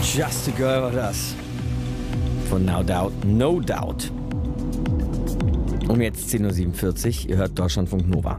Just a Girl war das. Von No Doubt. Und jetzt 10.47 Uhr, ihr hört Deutschlandfunk Nova.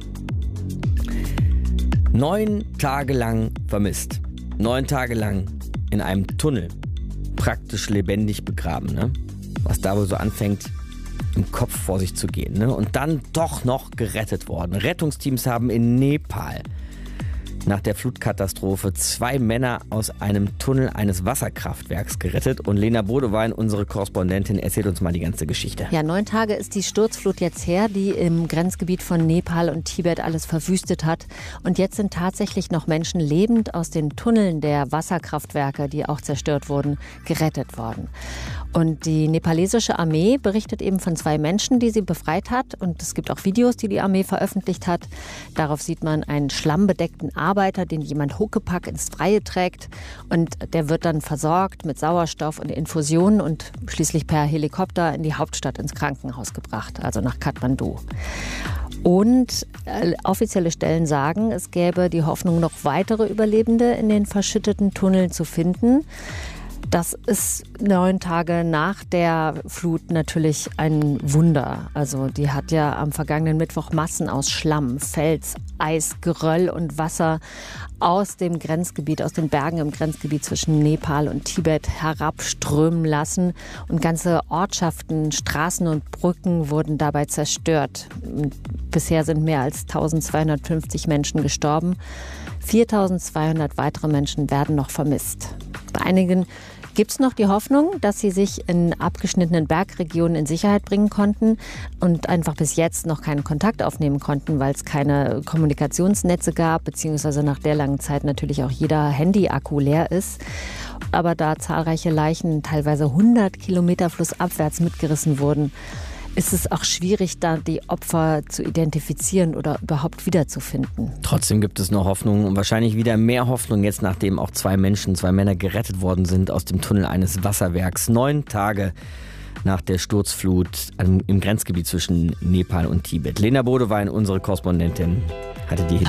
9 Tage lang vermisst. 9 Tage lang in einem Tunnel. Praktisch lebendig begraben, ne? Was da wohl so anfängt, im Kopf vor sich zu gehen, ne? Und dann doch noch gerettet worden. Rettungsteams haben in Nepal nach der Flutkatastrophe 2 Männer aus einem Tunnel eines Wasserkraftwerks gerettet. Und Lena Bodewein, unsere Korrespondentin, erzählt uns mal die ganze Geschichte. Ja, 9 Tage ist die Sturzflut jetzt her, die im Grenzgebiet von Nepal und Tibet alles verwüstet hat. Und jetzt sind tatsächlich noch Menschen lebend aus den Tunneln der Wasserkraftwerke, die auch zerstört wurden, gerettet worden. Und die nepalesische Armee berichtet eben von 2 Menschen, die sie befreit hat. Und es gibt auch Videos, die die Armee veröffentlicht hat. Darauf sieht man einen schlammbedeckten Arbeiter, den jemand Huckepack ins Freie trägt. Und der wird dann versorgt mit Sauerstoff und Infusionen und schließlich per Helikopter in die Hauptstadt ins Krankenhaus gebracht, also nach Kathmandu. Und offizielle Stellen sagen, es gäbe die Hoffnung, noch weitere Überlebende in den verschütteten Tunneln zu finden. Das ist 9 Tage nach der Flut natürlich ein Wunder. Also die hat ja am vergangenen Mittwoch Massen aus Schlamm, Fels, Eis, Geröll und Wasser aus dem Grenzgebiet, aus den Bergen im Grenzgebiet zwischen Nepal und Tibet herabströmen lassen. Und ganze Ortschaften, Straßen und Brücken wurden dabei zerstört. Bisher sind mehr als 1250 Menschen gestorben. 4200 weitere Menschen werden noch vermisst. Bei einigen gibt es noch die Hoffnung, dass sie sich in abgeschnittenen Bergregionen in Sicherheit bringen konnten und einfach bis jetzt noch keinen Kontakt aufnehmen konnten, weil es keine Kommunikationsnetze gab, beziehungsweise nach der langen Zeit natürlich auch jeder Handy-Akku leer ist. Aber da zahlreiche Leichen teilweise 100 Kilometer flussabwärts mitgerissen wurden, ist es auch schwierig, da die Opfer zu identifizieren oder überhaupt wiederzufinden. Trotzdem gibt es noch Hoffnung und wahrscheinlich wieder mehr Hoffnung jetzt, nachdem auch 2 Männer gerettet worden sind aus dem Tunnel eines Wasserwerks. 9 Tage nach der Sturzflut im Grenzgebiet zwischen Nepal und Tibet. Lena Bodewein, unsere Korrespondentin, hatte die